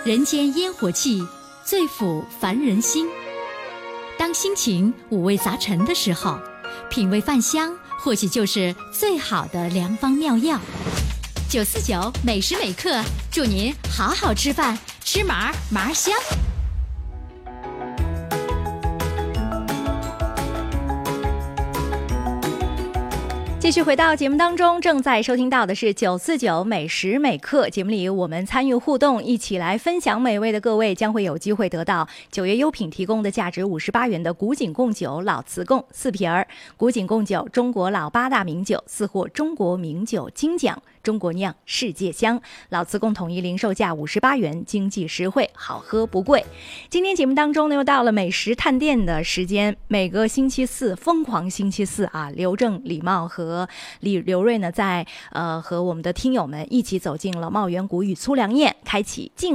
人间烟火气，最抚凡人心。当心情五味杂陈的时候，品味饭香或许就是最好的良方妙药。949每时每刻，祝您好好吃饭，吃麻麻香。 继续回到节目当中，正在收听到的是949每时每刻节目里，我们参与互动，一起来分享美味的各位将会有机会得到九月优品提供的价值58元的古井贡酒老瓷贡4瓶儿，古井贡酒中国老8大名酒4获中国名酒金奖，中国酿世界香，老瓷贡统一零售价58元，经济实惠，好喝不贵。今天节目当中呢，又到了美食探店的时间，每个星期四疯狂星期四啊，刘正、李茂和刘瑞呢，在和我们的听友们一起走进了茂源古语粗粮宴，开启